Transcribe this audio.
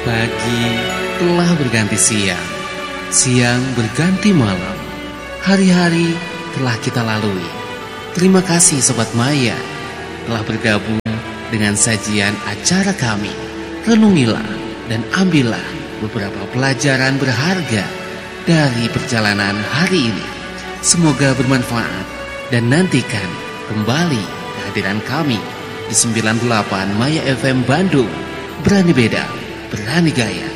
Pagi telah berganti siang, siang berganti malam. Hari-hari telah kita lalui. Terima kasih Sobat Maya telah bergabung dengan sajian acara kami. Renungilah dan ambillah beberapa pelajaran berharga dari perjalanan hari ini. Semoga bermanfaat dan nantikan kembali kehadiran kami di 98 Maya FM Bandung. Berani beda, berani gaya.